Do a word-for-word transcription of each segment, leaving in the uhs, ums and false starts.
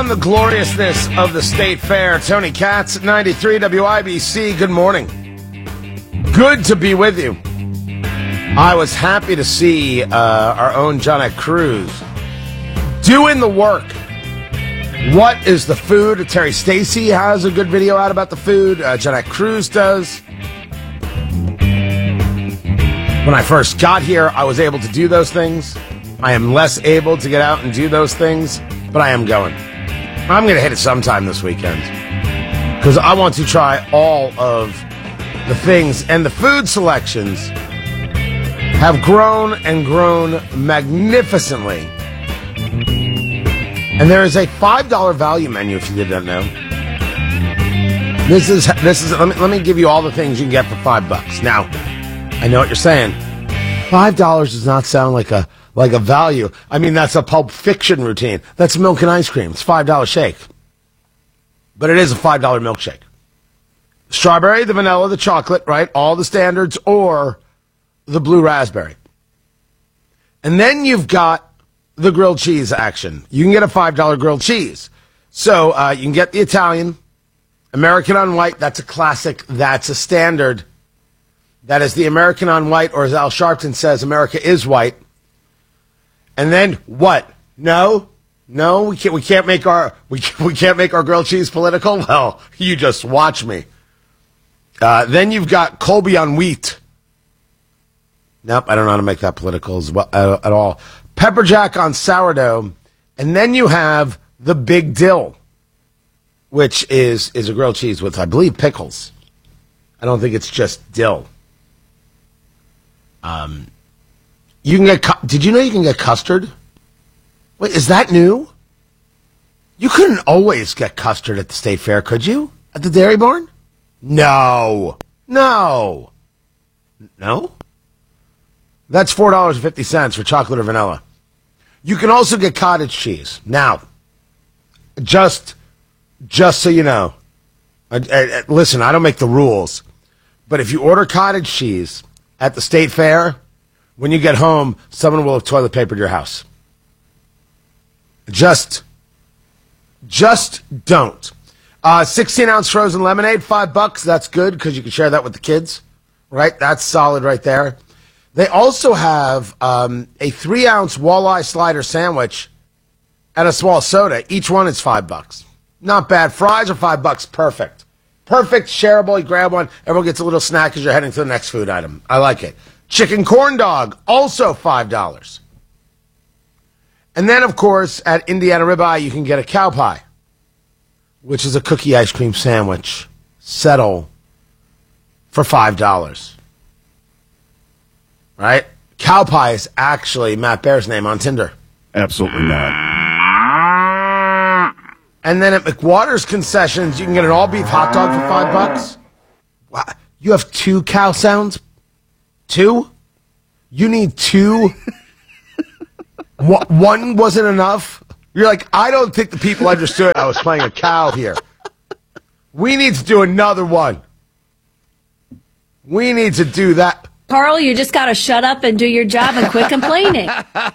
the gloriousness of the State Fair. Tony Katz, ninety-three W I B C. Good morning. Good to be with you. I was happy to see uh, our own Johnette Cruz doing the work. What is the food? Terry Stacy has a good video out about the food. Uh, Johnette Cruz does. When I first got here, I was able to do those things. I am less able to get out and do those things, but I am going. I'm going to hit it sometime this weekend because I want to try all of the things, and the food selections have grown and grown magnificently. And there is a five dollar value menu if you did not know. This is, this is, let me, let me give you all the things you can get for five bucks. Now, I know what you're saying. Five dollars does not sound like a, like a value. I mean, that's a Pulp Fiction routine. That's milk and ice cream. It's a five dollar shake. But it is a five dollar milkshake. Strawberry, the vanilla, the chocolate, right? All the standards, or the blue raspberry. And then you've got the grilled cheese action. You can get a five dollar grilled cheese. So uh, you can get the Italian, American on white. That's a classic. That's a standard. That is the American on white, or as Al Sharpton says, America is white. And then what? No, no, we can't. We can't make our we we can't make our grilled cheese political. Well, you just watch me. Uh, then you've got Colby on wheat. Nope, I don't know how to make that political as well uh, at all. Pepper jack on sourdough, and then you have the big dill, which is is a grilled cheese with, I believe, pickles. I don't think it's just dill. Um. You can get. Cu- Did you know you can get custard? Wait, is that new? You couldn't always get custard at the State Fair, could you? At the Dairy Barn? No, no, no. That's four dollars and fifty cents for chocolate or vanilla. You can also get cottage cheese. Now, just, just so you know, I, I, listen, I don't make the rules, but if you order cottage cheese at the State Fair, when you get home, someone will have toilet papered your house. Just, just don't. Uh, sixteen ounce frozen lemonade, five bucks. That's good because you can share that with the kids, right? That's solid right there. They also have um, a three ounce walleye slider sandwich and a small soda. Each one is five bucks. Not bad. Fries are five bucks. Perfect. Perfect. Shareable. You grab one. Everyone gets a little snack as you're heading to the next food item. I like it. Chicken corn dog, also five dollars. And then, of course, at Indiana Ribeye, you can get a cow pie, which is a cookie ice cream sandwich. Settle for five dollars. Right? Cow pie is actually Matt Bear's name on Tinder. Absolutely not. And then at McWater's Concessions, you can get an all-beef hot dog for five bucks. Wow. You have two cow sounds? Two? You need two? One wasn't enough? You're like, I don't think the people understood I was playing a cow here. We need to do another one. We need to do that. Carl, you just got to shut up and do your job and quit complaining.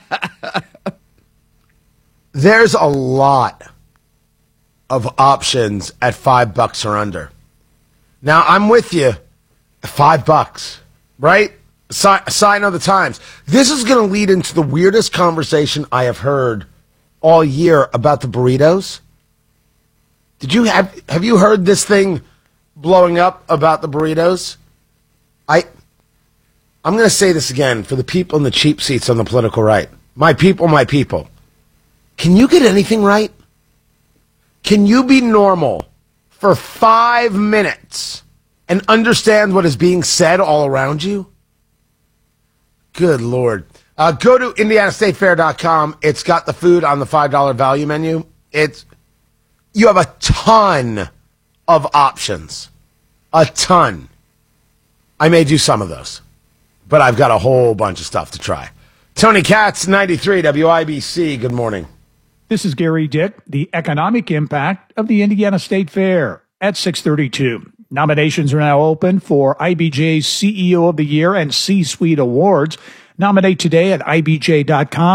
There's a lot of options at five bucks or under. Now, I'm with you. Five bucks, right? Si- sign of the times. This is going to lead into the weirdest conversation I have heard all year about the burritos. Did you have have you heard this thing blowing up about the burritos? I I'm going to say this again for the people in the cheap seats on the political right. My people, my people. Can you get anything right? Can you be normal for five minutes and understand what is being said all around you? Good Lord. Uh, go to indiana state fair dot com. It's got the food on the five dollar value menu. It's you have a ton of options. A ton. I may do some of those, but I've got a whole bunch of stuff to try. Tony Katz, ninety-three W I B C. Good morning. This is Gary Dick. The economic impact of the Indiana State Fair at six thirty-two. Nominations are now open for I B J's C E O of the Year and C-Suite Awards. Nominate today at I B J dot com.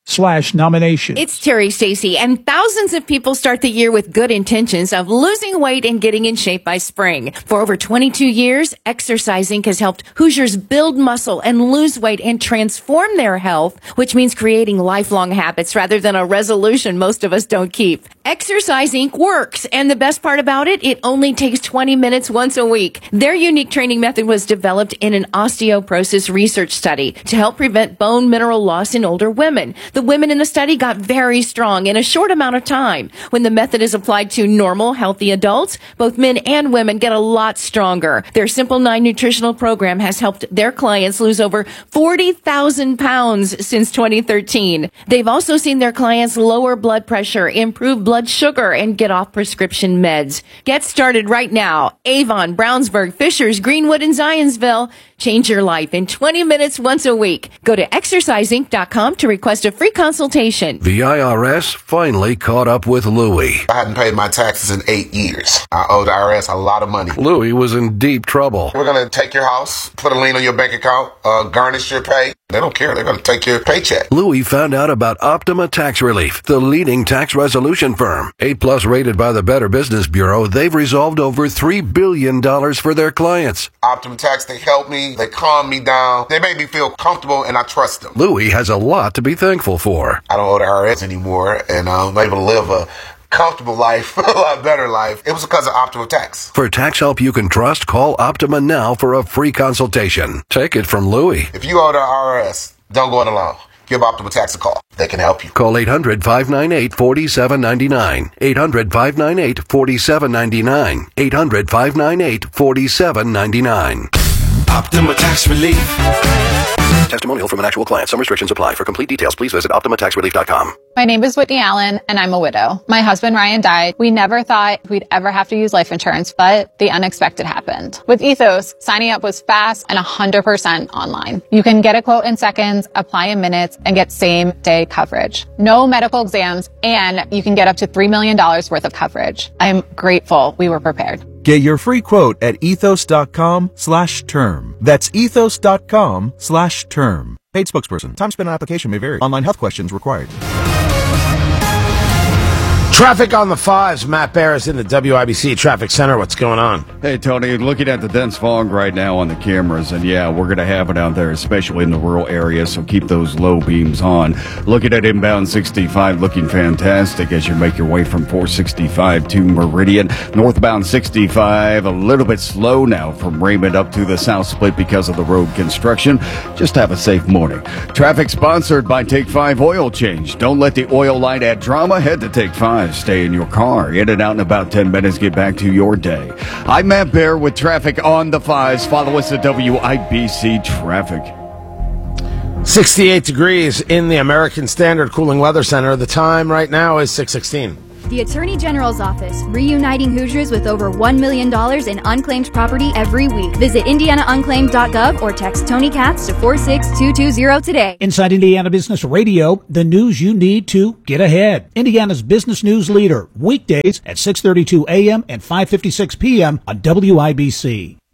slash nomination. It's Terry Stacy, and thousands of people start the year with good intentions of losing weight and getting in shape by spring. For over twenty-two years, Exercising has helped Hoosiers build muscle and lose weight and transform their health, which means creating lifelong habits rather than a resolution most of us don't keep. Exercising works, and the best part about it, it only takes twenty minutes once a week. Their unique training method was developed in an osteoporosis research study to help prevent bone mineral loss in older women. The women in the study got very strong in a short amount of time. When the method is applied to normal, healthy adults, both men and women get a lot stronger. Their Simple nine nutritional program has helped their clients lose over forty thousand pounds since twenty thirteen. They've also seen their clients lower blood pressure, improve blood sugar, and get off prescription meds. Get started right now. Avon, Brownsburg, Fishers, Greenwood, and Zionsville. Change your life in twenty minutes once a week. Go to exercising dot com to request a free consultation. The I R S finally caught up with Louie. I hadn't paid my taxes in eight years. I owed the I R S a lot of money. Louie was in deep trouble. We're going to take your house, put a lien on your bank account, uh, garnish your pay. They don't care. They're going to take your paycheck. Louie found out about Optima Tax Relief, the leading tax resolution firm. A plus rated by the Better Business Bureau, they've resolved over three billion dollars for their clients. Optima Tax, they help me. They calm me down. They make me feel comfortable, and I trust them. Louie has a lot to be thankful for. I don't owe the I R S anymore, and I'm able to live a comfortable life, a lot better life. It was because of Optima Tax. For tax help you can trust, call Optima now for a free consultation. Take it from Louie. If you owe the I R S, don't go it alone. Give Optima Tax a call. They can help you. Call eight hundred, five nine eight, four seven nine nine. eight hundred, five nine eight, four seven nine nine. eight hundred, five nine eight, four seven nine nine. Optima Tax Relief. Testimonial from an actual client. Some restrictions apply. For complete details, please visit optima tax relief dot com. My name is Whitney Allen, and I'm a widow. My husband, Ryan, died. We never thought we'd ever have to use life insurance, but the unexpected happened. With Ethos, signing up was fast and one hundred percent online. You can get a quote in seconds, apply in minutes, and get same-day coverage. No medical exams, and you can get up to three million dollars worth of coverage. I'm grateful we were prepared. Get your free quote at ethos.com slash term. That's ethos.com slash term. Paid spokesperson. Time spent on application may vary. Online health questions required. Traffic on the fives. Matt Bear is in the W I B C Traffic Center. What's going on? Hey, Tony, looking at the dense fog right now on the cameras, and yeah, we're going to have it out there, especially in the rural areas, so keep those low beams on. Looking at inbound sixty-five, looking fantastic as you make your way from four sixty-five to Meridian. Northbound sixty-five, a little bit slow now from Raymond up to the South Split because of the road construction. Just have a safe morning. Traffic sponsored by Take five Oil Change. Don't let the oil light add drama. Head to Take five. Stay in your car. In and out in about ten minutes. Get back to your day. I'm Matt Bear with traffic on the fives. Follow us at W I B C Traffic. sixty-eight degrees in the American Standard Cooling Weather Center. The time right now is six sixteen. The Attorney General's Office, reuniting Hoosiers with over one million dollars in unclaimed property every week. Visit indiana unclaimed dot gov or text Tony Katz to four six two two zero today. Inside Indiana Business Radio, the news you need to get ahead. Indiana's business news leader, weekdays at six thirty-two a.m. and five fifty-six p.m. on W I B C.